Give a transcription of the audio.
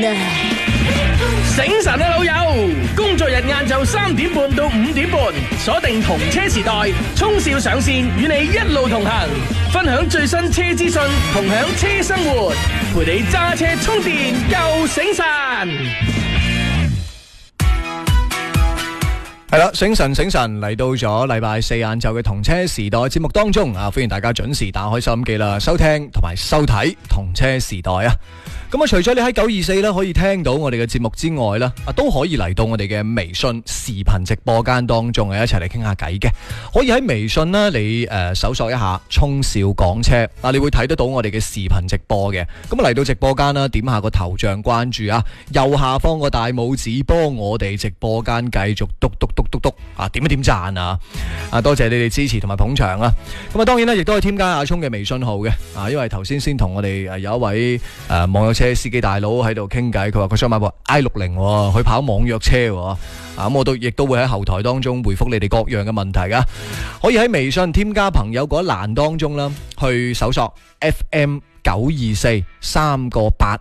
醒神啊老友！工作日晏晝3點半到5點半，鎖定同車時代，衝少上線，與你一路同行，分享最新車資訊，同享車生活，陪你揸車充電夠醒神。 係啦，醒神嚟到咗禮拜四晏晝嘅同車時代節目當中啊，歡迎大家準時打開收音機啦，收聽同埋收睇同車時代啊！咁啊，除咗你喺924咧可以聽到我哋嘅節目之外咧，都可以嚟到我哋嘅微信視頻直播間當中一齊嚟傾下偈嘅。可以喺微信呢，你搜索一下聰少講車啊，你會睇得到我哋嘅視頻直播嘅。咁啊嚟到直播間啦，點下個頭像關注啊，右下方個大拇指幫我哋直播間繼續篤啊，點一點讚啊！多謝你哋支持同埋捧場啊！咁啊，當然咧亦都可以添加阿聰嘅微信號嘅啊，因為頭先同我哋有一位網約車司機大佬喺度傾偈，佢話佢想買部 i60 去跑網約車啊，咁我亦都會喺後台當中回覆你哋各樣嘅問題噶，可以喺微信添加朋友嗰一欄當中啦，去搜索 FM924 3個8